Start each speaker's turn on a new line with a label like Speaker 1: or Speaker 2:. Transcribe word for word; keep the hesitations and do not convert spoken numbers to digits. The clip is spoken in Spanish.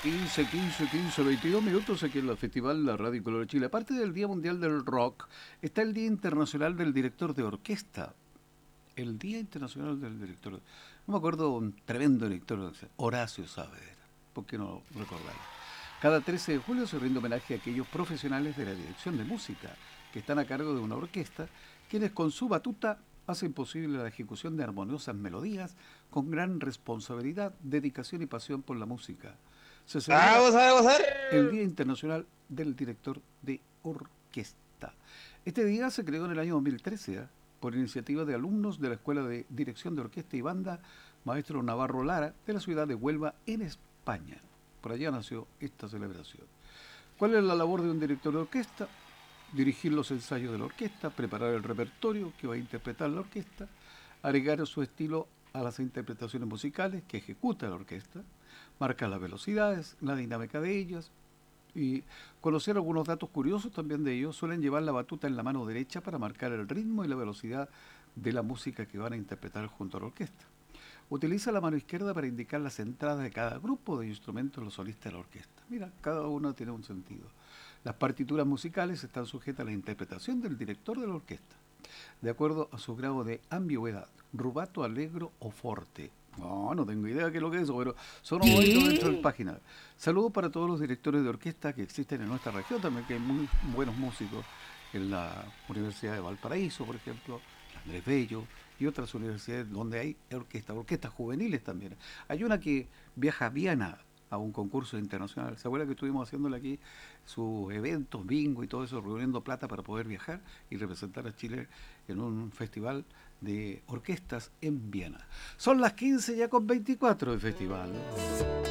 Speaker 1: quince, quince, quince, veintidós minutos aquí en el Festival La Radio Color de Chile. Aparte del Día Mundial del Rock, está el Día Internacional del Director de Orquesta. El Día Internacional del Director. No me acuerdo, un tremendo director, Horacio Saavedra. ¿Por qué no recordarlo? Cada trece de julio se rinde homenaje a aquellos profesionales de la dirección de música que están a cargo de una orquesta, quienes con su batuta hacen posible la ejecución de armoniosas melodías con gran responsabilidad, dedicación y pasión por la música. Se celebra
Speaker 2: Vamos a ver, vamos a
Speaker 1: el
Speaker 2: ver.
Speaker 1: Día Internacional del Director de Orquesta. Este día se creó en el año dos mil trece, ¿eh? por iniciativa de alumnos de la Escuela de Dirección de Orquesta y Banda Maestro Navarro Lara de la ciudad de Huelva, en España. Por allá nació esta celebración. ¿Cuál es la labor de un director de orquesta? Dirigir los ensayos de la orquesta, preparar el repertorio que va a interpretar la orquesta, agregar su estilo a las interpretaciones musicales que ejecuta la orquesta, marcar las velocidades, la dinámica de ellas y conocer algunos datos curiosos también de ellos. Suelen llevar la batuta en la mano derecha para marcar el ritmo y la velocidad de la música que van a interpretar junto a la orquesta. Utiliza la mano izquierda para indicar las entradas de cada grupo de instrumentos los solistas de la orquesta. Mira, cada uno tiene un sentido. Las partituras musicales están sujetas a la interpretación del director de la orquesta, de acuerdo a su grado de ambigüedad, rubato, allegro o forte. No, no tengo idea qué es lo que es eso, pero son oídos dentro del
Speaker 2: ¿Qué?
Speaker 1: página. Saludos para todos los directores de orquesta que existen en nuestra región, también que hay muy buenos músicos en la Universidad de Valparaíso, por ejemplo, Andrés Bello y otras universidades donde hay orquestas, orquestas juveniles también. Hay una que viaja a Viena a un concurso internacional. ¿Se acuerda que estuvimos haciéndole aquí sus eventos, bingo y todo eso, reuniendo plata para poder viajar y representar a Chile en un festival de orquestas en Viena? Son las quince ya con veinticuatro de festival.